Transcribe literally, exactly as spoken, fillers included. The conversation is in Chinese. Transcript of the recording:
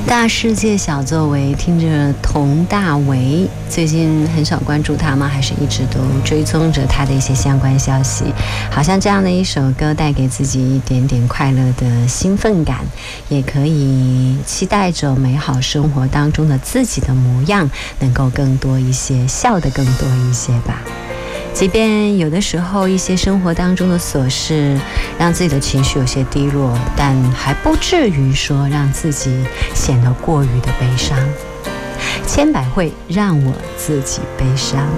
大世界小作为，听着佟大为，最近很少关注他吗？还是一直都追踪着他的一些相关消息？好像这样的一首歌带给自己一点点快乐的兴奋感，也可以期待着美好生活当中的自己的模样能够更多一些，笑得更多一些吧。即便有的时候一些生活当中的琐事让自己的情绪有些低落，但还不至于说让自己显得过于的悲伤。千百惠让我自己悲伤。